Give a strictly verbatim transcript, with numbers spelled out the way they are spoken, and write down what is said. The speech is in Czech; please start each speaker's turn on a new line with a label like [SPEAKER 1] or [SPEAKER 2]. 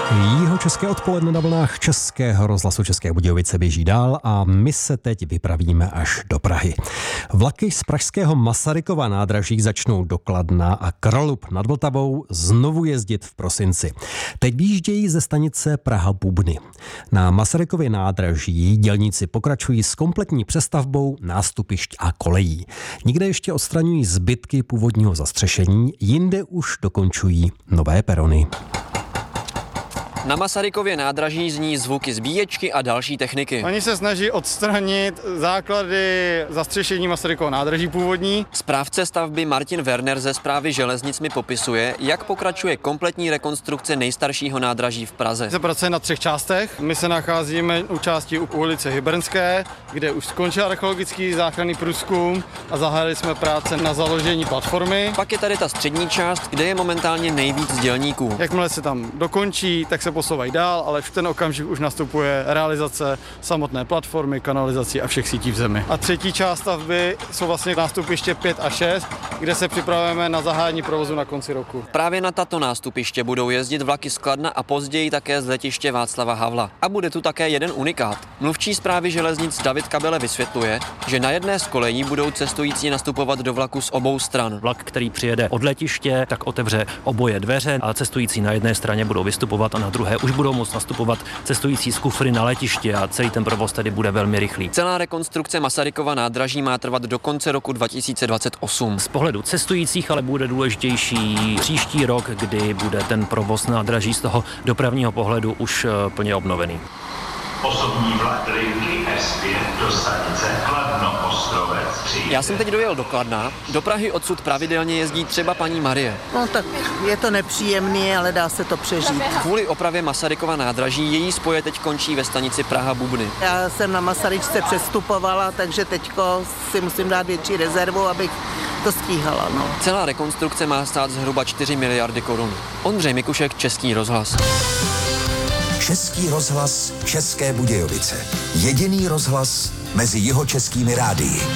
[SPEAKER 1] Jihočeské odpoledne na vlnách Českého rozhlasu České Budějovice běží dál a my se teď vypravíme až do Prahy. Vlaky z pražského Masarykova nádraží začnou do Kladna a Kralub nad Vltavou znovu jezdit v prosinci. Teď výjíždějí ze stanice Praha-Bubny. Na Masarykově nádraží dělníci pokračují s kompletní přestavbou nástupišť a kolejí. Nikde ještě odstraňují zbytky původního zastřešení, jinde už dokončují nové perony.
[SPEAKER 2] Na Masarykově nádraží zní zvuky zbíječky a další techniky.
[SPEAKER 3] Oni se snaží odstranit základy zastřešení Masarykova nádraží původní.
[SPEAKER 2] Správce stavby Martin Werner ze Správy železnic mi popisuje, jak pokračuje kompletní rekonstrukce nejstaršího nádraží v Praze.
[SPEAKER 3] Se pracuje na třech částech. My se nacházíme u části u ulice Hybernské, kde už skončil archeologický záchranný průzkum a zahájili jsme práce na založení platformy.
[SPEAKER 2] Pak je tady ta střední část, kde je momentálně nejvíc dělníků.
[SPEAKER 3] Jakmile se tam dokončí, tak se posouvají dál, ale v ten okamžik už nastupuje realizace samotné platformy, kanalizací a všech sítí v zemi. A třetí část stavby jsou vlastně nástupiště pět a šest, kde se připravujeme na zahájení provozu na konci roku.
[SPEAKER 2] Právě na tato nástupiště budou jezdit vlaky z Kladna a později také z letiště Václava Havla. A bude tu také jeden unikát. Mluvčí Správy železnic David Kabele vysvětluje, že na jedné z kolejí budou cestující nastupovat do vlaku z obou stran.
[SPEAKER 4] Vlak, který přijede od letiště, tak otevře oboje dveře a cestující na jedné straně budou vystupovat a na druhé už budou moct nastupovat cestující z kufry na letiště a celý ten provoz tedy bude velmi rychlý.
[SPEAKER 2] Celá rekonstrukce Masarykova nádraží má trvat do konce roku dva tisíce dvacet osm.
[SPEAKER 4] Z pohledu cestujících ale bude důležitější příští rok, kdy bude ten provoz nádraží z toho dopravního pohledu už plně obnovený.
[SPEAKER 5] Osobní vlak linky S pět do stanice Kladno-Ostrovec.
[SPEAKER 2] Já jsem teď dojel do Kladna. Do Prahy odsud pravidelně jezdí třeba paní Marie.
[SPEAKER 6] No tak je to nepříjemný, ale dá se to přežít.
[SPEAKER 2] Kvůli opravě Masarykova nádraží její spoje teď končí ve stanici Praha-Bubny.
[SPEAKER 6] Já jsem na Masaryčce přestupovala, takže teďko si musím dát větší rezervu, abych to stíhala. No.
[SPEAKER 2] Celá rekonstrukce má stát zhruba čtyři miliardy korun. Ondřej Mikušek, Český rozhlas.
[SPEAKER 7] Český rozhlas České Budějovice. Jediný rozhlas mezi jihočeskými rádii.